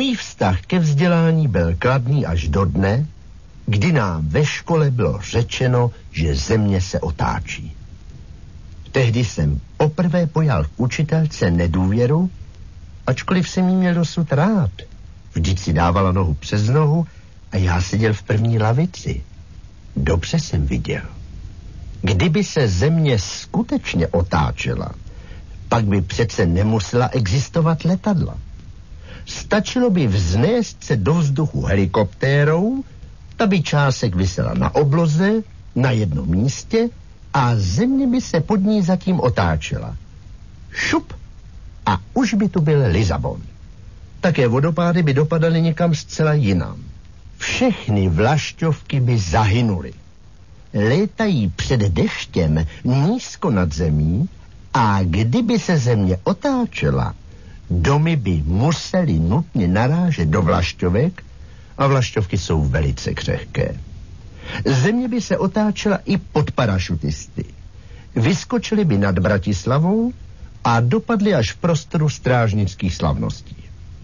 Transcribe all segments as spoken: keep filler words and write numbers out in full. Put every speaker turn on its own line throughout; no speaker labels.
Můj vztah ke vzdělání byl kladný až do dne, kdy nám ve škole bylo řečeno, že země se otáčí. Tehdy jsem poprvé pojal k učitelce nedůvěru, ačkoliv jsem jí měl dosud rád. Vždyť si dávala nohu přes nohu a já seděl v první lavici. Dobře jsem viděl. Kdyby se země skutečně otáčela, pak by přece nemusela existovat letadla. Stačilo by vznést se do vzduchu helikoptérou, ta by čásek visela na obloze, na jednom místě a země by se pod ní zatím otáčela. Šup! A už by tu byl Lisabon. Také vodopády by dopadaly někam zcela jinam. Všechny vlašťovky by zahynuly. Létají před deštěm nízko nad zemí a kdyby se země otáčela, domy by musely nutně narážet do vlašťovek a vlašťovky jsou velice křehké. Země by se otáčela i pod parašutisty. Vyskočili by nad Bratislavou a dopadli až v prostoru strážnických slavností.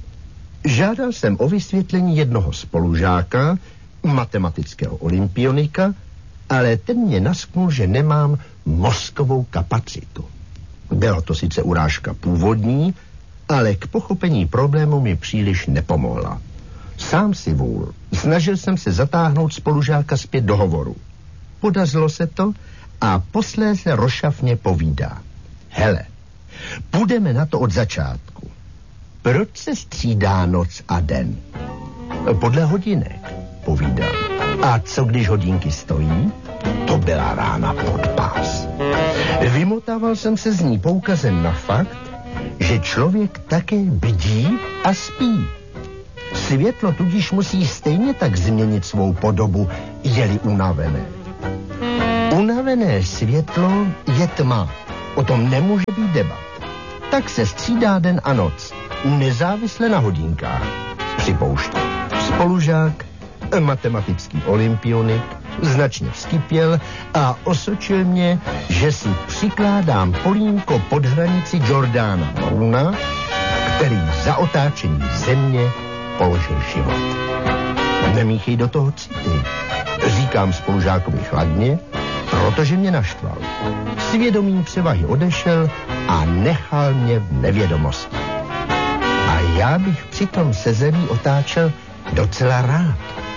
Žádal jsem o vysvětlení jednoho spolužáka, matematického olympionika, ale ten mě nasknul, že nemám mozkovou kapacitu. Byla to sice urážka původní, ale k pochopení problému mi příliš nepomohla. Sám si vůl. Snažil jsem se zatáhnout spolužáka zpět do hovoru. Podařilo se to a posléze rošafně povídá. Hele, půjdeme na to od začátku. Proč se střídá noc a den? Podle hodinek, povídám. A co když hodinky stojí? To byla rána pod pás. Vymotával jsem se z ní poukazem na fakt, že člověk také bdí a spí. Světlo tudíž musí stejně tak změnit svou podobu, je-li unavené. Unavené světlo je tma. O tom nemůže být debat. Tak se střídá den a noc, nezávisle na hodinkách. Připouštím. Spolužák, matematický olympionik, značně vzkypěl a osočil mě, že si přikládám polínko pod hranici Jordána Bruna, který za otáčení země položil život. Nemíchej do toho city, říkám spolužákovi chladně, protože mě naštval. Svědomím převahy odešel a nechal mě v nevědomosti. A já bych přitom se zemí otáčel docela rád.